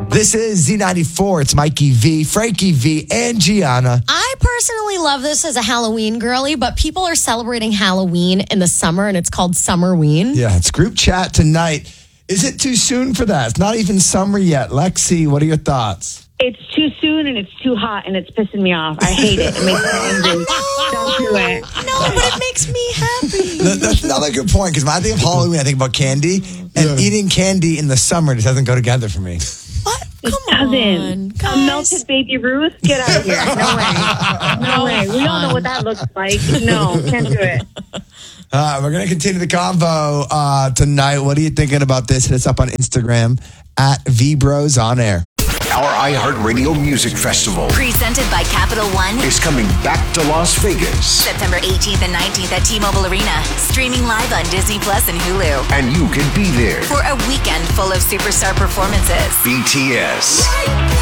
This is Z94. It's Mikey V, Frankie V, and Gianna. I personally love this as a Halloween girly, but people are celebrating Halloween in the summer, and it's called Summerween. Yeah, it's group chat tonight. Is it too soon for that? It's not even summer yet. Lexi, what are your thoughts? It's too soon and it's too hot and it's pissing me off. I hate it. It makes me angry. Don't do it. No, but it makes me happy. That's another good point, because when I think of Halloween, I think about candy, and eating candy in the summer just doesn't go together for me. What? It Come doesn't. on, A guys. melted baby Ruth? Get out of here. No way. No way. We all know what that looks like. No, can't do it. We're going to continue the convo tonight. What are you thinking about this? Hit us up on Instagram at VBrosOnAir. Our iHeartRadio Music Festival Presented by Capital One. is coming back to Las Vegas, September 18th and 19th at T-Mobile Arena. Streaming live on Disney Plus and Hulu. and you can be there. For a weekend full of superstar performances. BTS.